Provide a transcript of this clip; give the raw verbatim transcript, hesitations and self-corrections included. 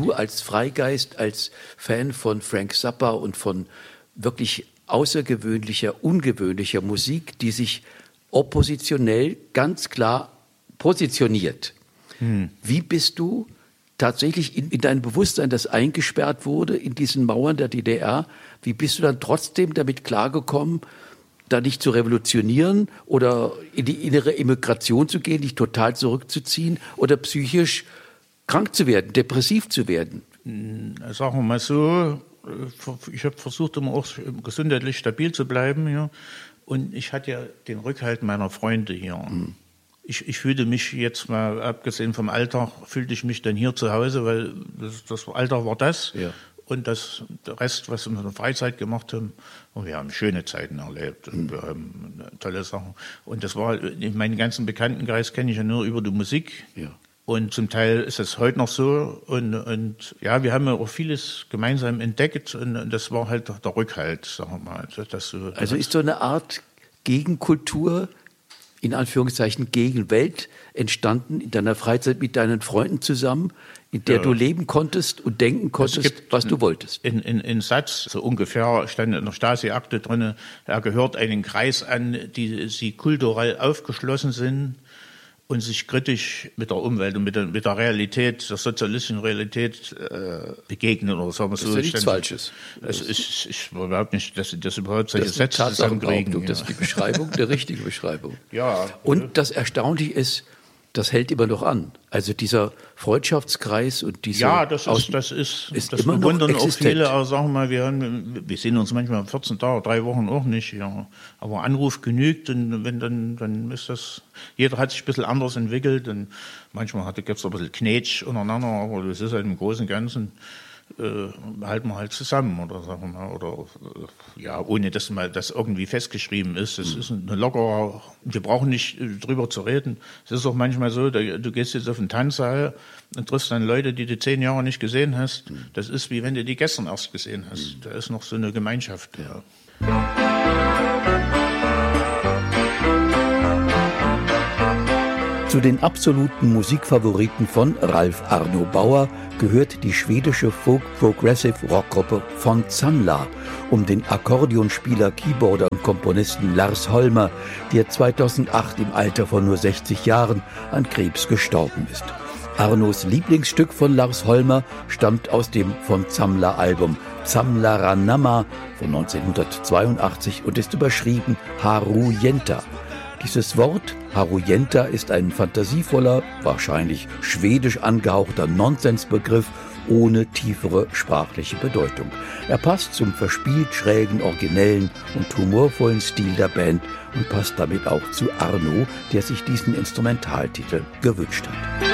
du als Freigeist, als Fan von Frank Zappa und von wirklich außergewöhnlicher, ungewöhnlicher Musik, die sich oppositionell ganz klar positioniert. Hm. Wie bist du tatsächlich in, in dein Bewusstsein, das eingesperrt wurde in diesen Mauern der D D R, wie bist du dann trotzdem damit klargekommen, da nicht zu revolutionieren oder in die innere Immigration zu gehen, dich total zurückzuziehen oder psychisch krank zu werden, depressiv zu werden? Sagen wir mal so, ich habe versucht, immer auch gesundheitlich stabil zu bleiben hier. Und ich hatte ja den Rückhalt meiner Freunde hier. Mhm. Ich, ich fühlte mich jetzt mal, abgesehen vom Alltag, fühlte ich mich dann hier zu Hause, weil das, das Alltag war das. Ja. Und das, der Rest, was wir in der Freizeit gemacht haben, und wir haben schöne Zeiten erlebt und mhm. wir haben tolle Sachen. Und das war, in meinen ganzen Bekanntenkreis kenne ich ja nur über die Musik. Ja. Und zum Teil ist es heute noch so. Und, und ja, wir haben ja auch vieles gemeinsam entdeckt. Und, und das war halt der Rückhalt, sagen wir mal. Dass du, also ist so eine Art Gegenkultur, in Anführungszeichen Gegenwelt, entstanden in deiner Freizeit mit deinen Freunden zusammen, in der ja. du leben konntest und denken konntest, was du wolltest. In, in, in Satz, so ungefähr, stand in der Stasi-Akte drin, er gehört einen Kreis an, die sie kulturell aufgeschlossen sind und sich kritisch mit der Umwelt und mit der, mit der Realität, der sozialistischen Realität äh, begegnen oder sagen wir so. Das ist ja nichts Falsches. Es ist, ich überhaupt nicht, dass sie das überhaupt solche das Sätze zusammenkriegen. Ja. Das ist die Beschreibung, der richtige Beschreibung. Ja. Und das Erstaunliche ist, das hält immer noch an. Also dieser Freundschaftskreis und diese... Ja, das ist, das ist, ist das bewundern auch viele, aber sagen wir mal, wir, haben, wir sehen uns manchmal vierzehn Tage, drei Wochen auch nicht, ja. Aber Anruf genügt und wenn dann, dann ist das, jeder hat sich ein bisschen anders entwickelt und manchmal gibt es ein bisschen Knetsch untereinander, aber das ist halt im Großen und Ganzen, äh, halten wir halt zusammen oder sagen wir mal, oder äh, ja, ohne dass mal das irgendwie festgeschrieben ist. Das mhm. ist eine lockere, wir brauchen nicht äh, drüber zu reden. Es ist auch manchmal so, da, du gehst jetzt auf einen Tanzsaal und triffst dann Leute, die du zehn Jahre nicht gesehen hast. Mhm. Das ist wie wenn du die gestern erst gesehen hast. Mhm. Da ist noch so eine Gemeinschaft. Ja. Zu den absoluten Musikfavoriten von Ralf Arno Bauer gehört die schwedische Folk-Progressive-Rockgruppe von Samla um den Akkordeonspieler, Keyboarder und Komponisten Lars Holmer, der zweitausendacht im Alter von nur sechzig Jahren an Krebs gestorben ist. Arnos Lieblingsstück von Lars Holmer stammt aus dem von Samla-Album Samlaranama von neunzehnhundertzweiundachtzig und ist überschrieben Harujenta. Dieses Wort Harujenta ist ein fantasievoller, wahrscheinlich schwedisch angehauchter Nonsensbegriff ohne tiefere sprachliche Bedeutung. Er passt zum verspielt schrägen, originellen und humorvollen Stil der Band und passt damit auch zu Arno, der sich diesen Instrumentaltitel gewünscht hat.